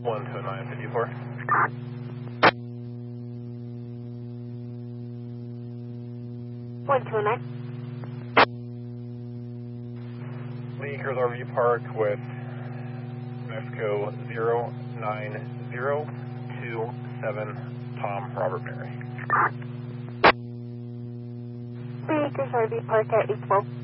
12954. One two nine. Lee Acres RV Park with Mexico 09027 Tom Robert Mary. Lee Acres RV Park at 812.